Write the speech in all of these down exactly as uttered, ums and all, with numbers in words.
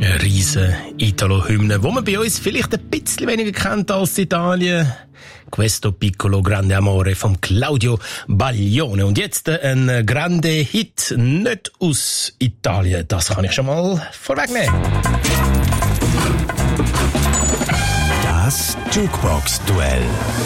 Eine riesen Italo-Hymne, die man bei uns vielleicht ein bisschen weniger kennt als Italien. Questo piccolo grande amore von Claudio Baglione. Und jetzt ein grande Hit, nicht aus Italien. Das kann ich schon mal vorwegnehmen. Das Jukebox-Duell.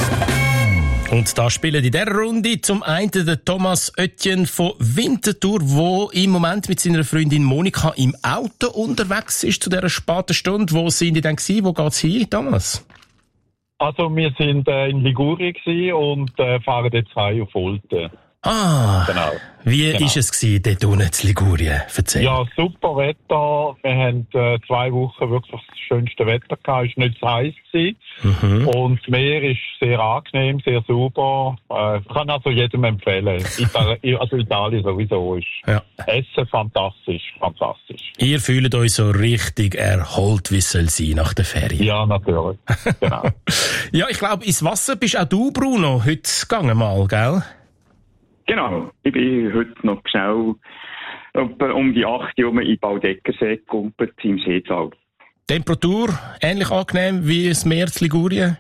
Und da spielen in dieser Runde zum einen der Thomas Oetjen von Winterthur, der im Moment mit seiner Freundin Monika im Auto unterwegs ist zu dieser späten Stunde. Wo sind die denn gewesen? Wo geht's hin, Thomas? Also wir sind äh, in Ligurien gewesen und äh, fahren jetzt heim auf Olten. Ah, genau. Wie genau. ist es gewesen, dort unten in Ligurien? Erzähl. Ja, super Wetter. Wir haben äh, zwei Wochen wirklich das schönste Wetter gehabt. Es war nicht zu heiß gewesen. Mhm. Und das Meer ist sehr angenehm, sehr sauber. Äh, ich kann also jedem empfehlen. Itali- also Italien sowieso ist. Ja. Essen fantastisch, fantastisch. Ihr fühlt euch so richtig erholt, wie es soll sein nach der Ferien. Ja, natürlich. Genau. Ja, ich glaube, ins Wasser bist auch du, Bruno, heute gegangen mal, gell? Genau, ich bin heute noch schnell um die acht Uhr in Baldeckersee gekumpelt, im Seetal. Temperatur ähnlich angenehm wie das Meer in Ligurien?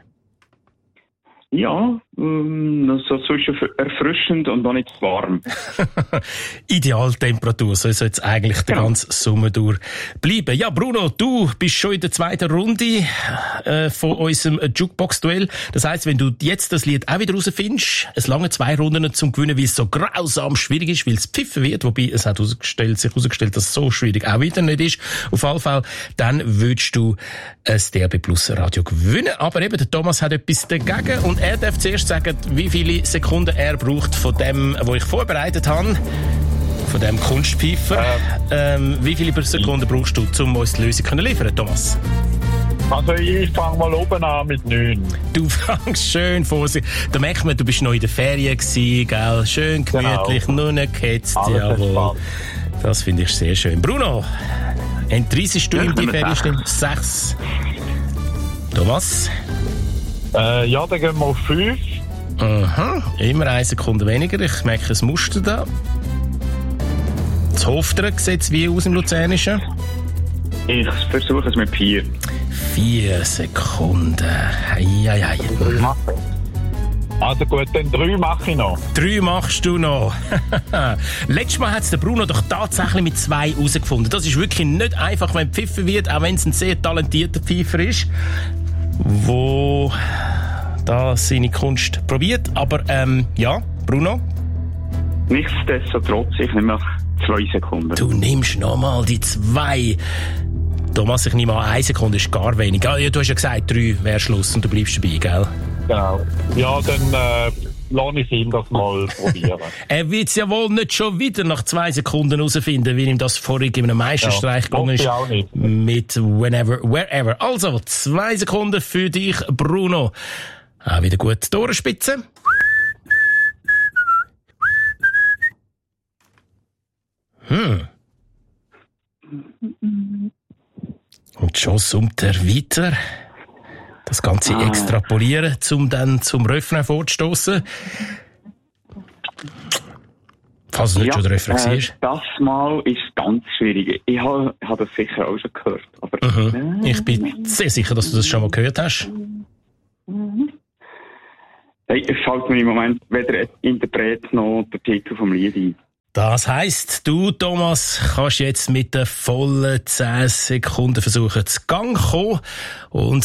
Ja, ähm, so zwischen erfrischend und noch nicht warm. Idealtemperatur, so soll es eigentlich den genau. ganzen Sommer durch bleiben. Ja, Bruno, du bist schon in der zweiten Runde äh, von unserem Jukebox-Duell. Das heisst, wenn du jetzt das Lied auch wieder rausfindest, es lange zwei Runden zum Gewinnen, weil es so grausam schwierig ist, weil es pfiffen wird, wobei es hat herausgestellt, sich herausgestellt, dass es so schwierig auch wieder nicht ist. Auf jeden Fall, dann würdest du ein D A B Plus Radio gewinnen. Aber eben, der Thomas hat etwas dagegen und er darf zuerst sagen, wie viele Sekunden er braucht von dem, was ich vorbereitet habe, von dem Kunstpfeifer. Äh, ähm, wie viele Sekunden brauchst du, um uns die Lösung zu liefern, Thomas? Also ich fange mal oben an mit neun. Du fängst schön vor sich. Da merkt man, du bist noch in der Ferien gewesen, gell? Schön gemütlich, genau. Nur nicht gehetzt, jawohl. Das finde ich sehr schön. Bruno, entreissest du in die Ferien? Sechs. Thomas? Äh, ja, dann gehen wir auf fünf. Aha, immer eine Sekunde weniger. Ich merke ein Muster da. Das Hofteren sieht es wie aus im Luzernischen? Ich versuche es mit vier. Vier Sekunden. Eieiei. Also gut, dann drei mache ich noch. Drei machst du noch. Letztes Mal hat es der Bruno doch tatsächlich mit zwei herausgefunden. Das ist wirklich nicht einfach, wenn gepfiffen wird, auch wenn es ein sehr talentierter Pfeifer ist, wo da seine Kunst probiert. Aber ähm, ja, Bruno? Nichtsdestotrotz, ich nehme noch zwei Sekunden. Du nimmst nochmal die zwei. Thomas, ich nehme an, eine Sekunde ist gar wenig. Ah, ja, du hast ja gesagt, drei wäre Schluss und du bleibst dabei, gell? Genau. Ja, dann äh, lasse ich ihn das mal probieren. Er wird es ja wohl nicht schon wieder nach zwei Sekunden herausfinden, wie ihm das vorhin in einem Meisterstreich ja, gelungen ist. Auch nicht. Mit Whenever, Wherever. Also, zwei Sekunden für dich, Bruno. Auch wieder gut durchspitzen. Hm. Und schon summt er weiter. Das Ganze ah. extrapolieren, um dann zum Refrain vorzustossen. Falls es nicht ja, schon der Refrain äh, war. Das Mal ist ganz schwierig. Ich habe hab das sicher auch schon gehört. Aber, mhm. Ich bin sehr sicher, dass du das schon mal gehört hast. Hey, es fällt mir im Moment weder ein Interpret noch der Titel vom Lied ein. Das heisst, du, Thomas, kannst jetzt mit den vollen zehn Sekunden versuchen, zu Gang kommen. Und